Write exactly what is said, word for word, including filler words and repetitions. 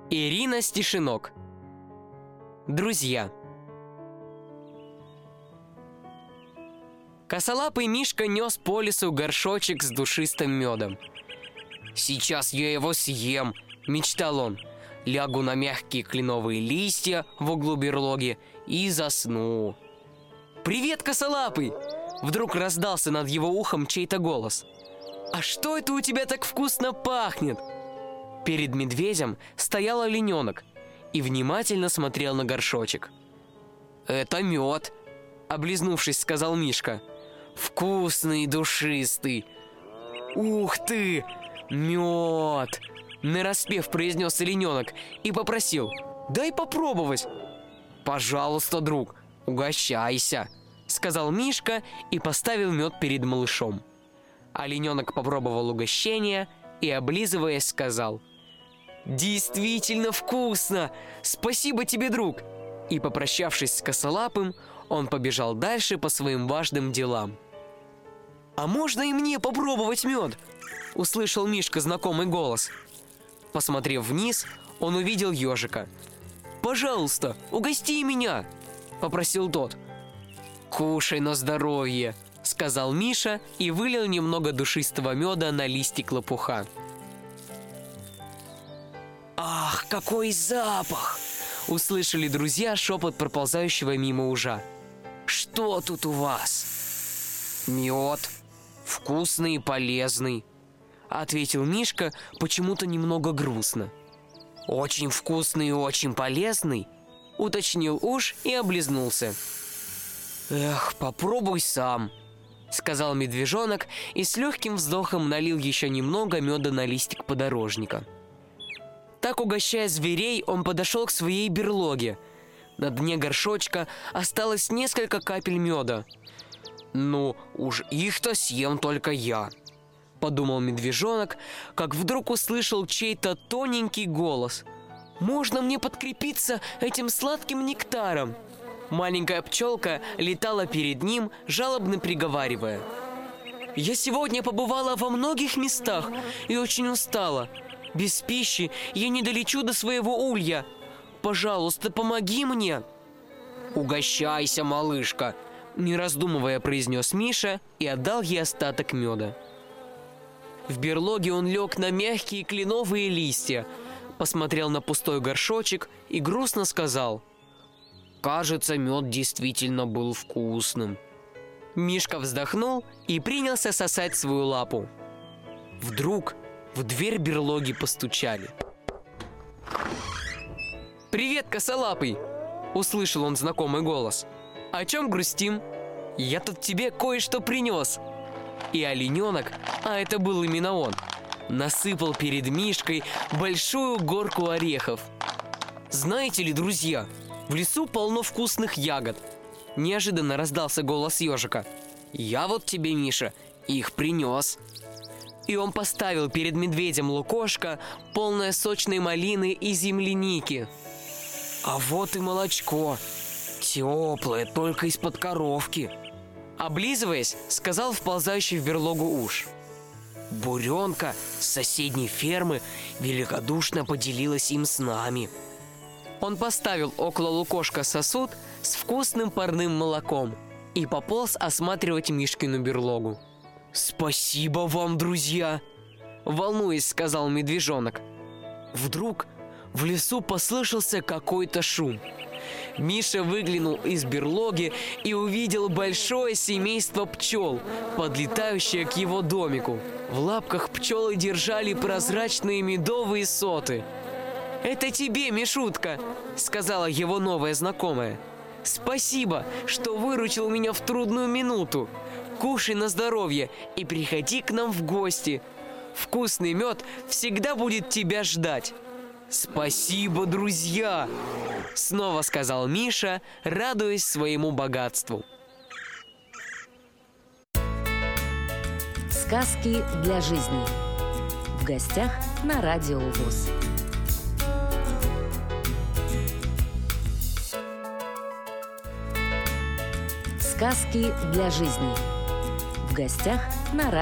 Ирина Стешинок. Друзья. Косолапый Мишка нес по лесу горшочек с душистым медом. «Сейчас я его съем», — мечтал он. «Лягу на мягкие кленовые листья в углу берлоги и засну». «Привет, Косолапый!» Вдруг раздался над его ухом чей-то голос. «А что это у тебя так вкусно пахнет?» Перед медведем стоял олененок и внимательно смотрел на горшочек. «Это мед», — облизнувшись, сказал Мишка. «Вкусный, душистый». «Ух ты! Мед!» — нараспев произнес олененок и попросил: «Дай попробовать». «Пожалуйста, друг, угощайся», — сказал Мишка и поставил мед перед малышом. Олененок попробовал угощение и, облизываясь, сказал: «Действительно вкусно! Спасибо тебе, друг!» И, попрощавшись с Косолапым, он побежал дальше по своим важным делам. «А можно и мне попробовать мед?» — услышал Мишка знакомый голос. Посмотрев вниз, он увидел ежика. «Пожалуйста, угости меня!» — попросил тот. «Кушай на здоровье!» — сказал Миша и вылил немного душистого меда на листик лопуха. «Ах, какой запах!» — услышали друзья шепот проползающего мимо ужа. «Что тут у вас?» «Мед, вкусный и полезный», — ответил Мишка почему-то немного грустно. «Очень вкусный и очень полезный», — уточнил уж и облизнулся. «Эх, попробуй сам», — сказал медвежонок и с легким вздохом налил еще немного меда на листик подорожника. Так, угощая зверей, он подошел к своей берлоге. На дне горшочка осталось несколько капель меда. «Ну, уж их-то съем только я», — подумал медвежонок, как вдруг услышал чей-то тоненький голос. «Можно мне подкрепиться этим сладким нектаром?» Маленькая пчелка летала перед ним, жалобно приговаривая: «Я сегодня побывала во многих местах и очень устала. Без пищи я не долечу до своего улья. Пожалуйста, помоги мне!» «Угощайся, малышка!» — не раздумывая произнес Миша и отдал ей остаток меда. В берлоге он лег на мягкие кленовые листья, посмотрел на пустой горшочек и грустно сказал: «Кажется, мед действительно был вкусным». Мишка вздохнул и принялся сосать свою лапу. Вдруг в дверь берлоги постучали. «Привет, Косолапый!» — услышал он знакомый голос. «О чем грустим? Я тут тебе кое-что принес». И олененок, а это был именно он, насыпал перед Мишкой большую горку орехов. «Знаете ли, друзья, в лесу полно вкусных ягод!» Неожиданно раздался голос ежика. «Я вот тебе, Миша, их принес». И он поставил перед медведем лукошко, полное сочной малины и земляники. «А вот и молочко, теплое, только из-под коровки», — облизываясь, сказал вползающий в берлогу уж. «Буренка с соседней фермы великодушно поделилась им с нами». Он поставил около лукошка сосуд с вкусным парным молоком и пополз осматривать Мишкину берлогу. «Спасибо вам, друзья!» — волнуясь, сказал медвежонок. Вдруг в лесу послышался какой-то шум. Миша выглянул из берлоги и увидел большое семейство пчел, подлетающее к его домику. В лапках пчелы держали прозрачные медовые соты. «Это тебе, Мишутка!» — сказала его новая знакомая. «Спасибо, что выручил меня в трудную минуту. Кушай на здоровье и приходи к нам в гости. Вкусный мед всегда будет тебя ждать». «Спасибо, друзья!» — снова сказал Миша, радуясь своему богатству. Сказки для жизни. В гостях на Радио ВОС. Сказки для жизни. В гостях на Радио